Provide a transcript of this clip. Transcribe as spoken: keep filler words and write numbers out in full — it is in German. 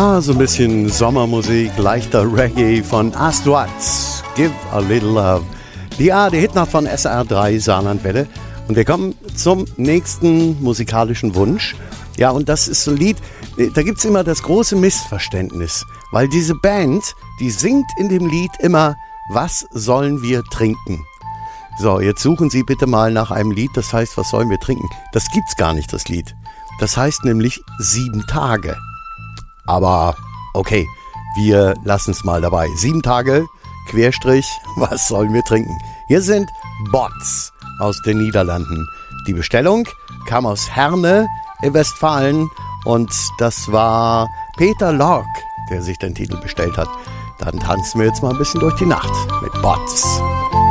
Ah, so ein bisschen Sommermusik, leichter Reggae von Astwats. Give a Little Love. Ja, der Hitnacht von S R drei Saarlandwelle. Und wir kommen zum nächsten musikalischen Wunsch. Ja, und das ist so ein Lied, da gibt's immer das große Missverständnis. Weil diese Band, die singt in dem Lied immer, was sollen wir trinken? So, jetzt suchen Sie bitte mal nach einem Lied, das heißt, was sollen wir trinken? Das gibt's gar nicht, das Lied. Das heißt nämlich sieben Tage. Aber okay, wir lassen es mal dabei. Sieben Tage, Querstrich, was sollen wir trinken? Hier sind Bots aus den Niederlanden. Die Bestellung kam aus Herne in Westfalen und das war Peter Lorck, der sich den Titel bestellt hat. Dann tanzen wir jetzt mal ein bisschen durch die Nacht mit Bots.